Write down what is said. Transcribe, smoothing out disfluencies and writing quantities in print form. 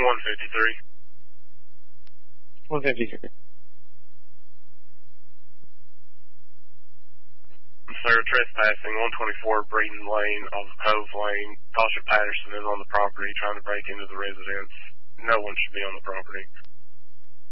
153. 153. Sir, trespassing, 124 Breeden Lane off of Hove Lane. Tasha Patterson is on the property trying to break into the residence. No one should be on the property.